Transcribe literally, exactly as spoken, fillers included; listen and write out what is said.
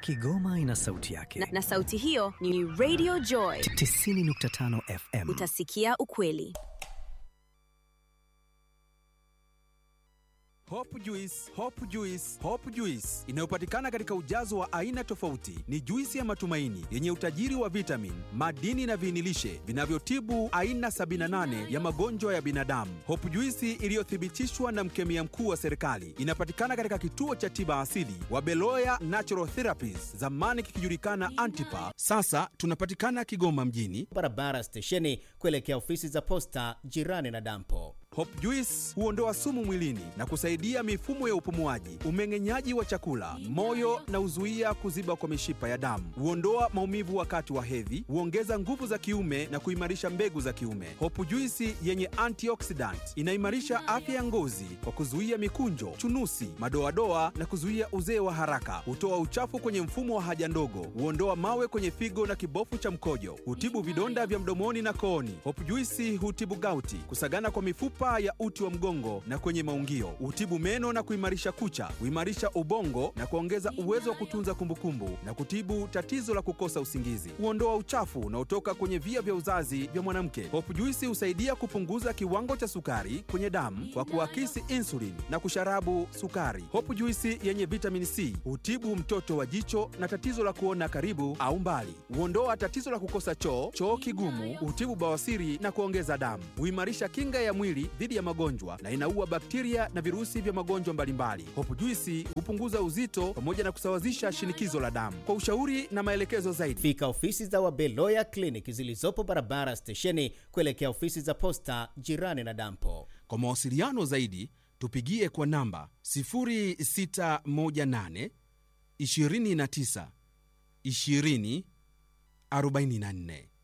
Kigoma ina sauti yake. Na, na sauti hiyo ni Radio Joy tisini nukta tano F M. Utasikia ukweli. Hope Juice, Hope Juice, Hope Juice inayopatikana katika ujazo wa aina tofauti. Ni juisi ya matumaini yenye utajiri wa vitamin, madini na viinilishe vinavyotibu aina sabini na nane ya magonjwa ya binadamu. Hope Juice iliyothibitishwa na mkemia mkuu wa serikali inapatikana katika kituo cha tiba asili wa Beloya Natural Therapies, zamani kikijulikana Antipa. Sasa tunapatikana Kigoma mjini, barabara stesheni kuelekea ofisi za posta jirani na dampo. Hope Juice huondoa sumu mwilini na kusaidia mifumo ya upumuaji, umeng'enyaji wa chakula, moyo na uzuia kuziba kwa mishipa ya damu. Huondoa maumivu wakati wa hedhi, huongeza nguvu za kiume na kuimarisha mbegu za kiume. Hope Juice yenye antioxidant inaimarisha afya ya ngozi kwa kuzuia mikunjo, chunusi, madoadoa na kuzuia uzee wa haraka. Hutoa uchafu kwenye mfumo wa haja ndogo, huondoa mawe kwenye figo na kibofu cha mkojo, hutibu vidonda vya mdomoni na kooni. Hope Juice hutibu gauti, kusagana kwa mifupa ya uti wa mgongo na kwenye maungio, hutibu meno na kuimarisha kucha, huimarisha ubongo na kuongeza uwezo wa kutunza kumbukumbu na kutibu tatizo la kukosa usingizi. Huondoa uchafu unaotoka kwenye via vya uzazi vya mwanamke. Hope Juice husaidia kupunguza kiwango cha sukari kwenye damu kwa kuakisi insulin na kusharabu sukari. Hope Juice yenye vitamin C hutibu mtoto wa jicho na tatizo la kuona karibu au mbali. Huondoa tatizo la kukosa choo, choo kigumu, hutibu bawasiri na kuongeza damu. Huimarisha kinga ya mwili dhidi ya magonjwa na inaua bakteria na virusi vya magonjwa mbalimbali. Hope Juice hupunguza uzito pamoja na kusawazisha shinikizo la damu. Kwa ushauri na maelekezo zaidi, fika ofisi za Wabeloya Clinic zilizopo barabara stesheni kuelekea ofisi za posta jirani na dampo. Kwa mawasiliano zaidi tupigie kwa namba sifuri sita moja nane ishirini na tisa ishirini arobaini na nne.